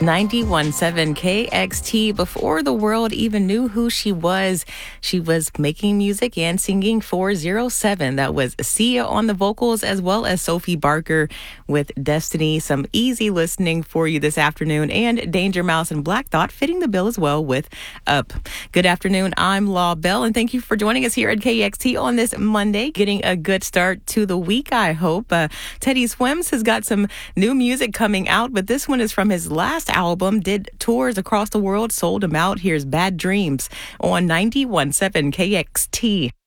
91.7 KXT. Before the world even knew who she was making music and singing for 07. That was Sia on the vocals, as well as Sophie Barker with Destiny. Some easy listening for you this afternoon, and Danger Mouse and Black Thought fitting the bill as well with Up. Good afternoon, I'm Law Bell, and thank you for joining us here at KXT on this Monday. Getting a good start to the week, I hope. Teddy Swims has got some new music coming out, but this one is from his last album, did tours across the world, sold them out. Here's Bad Dreams on 91.7 KXT.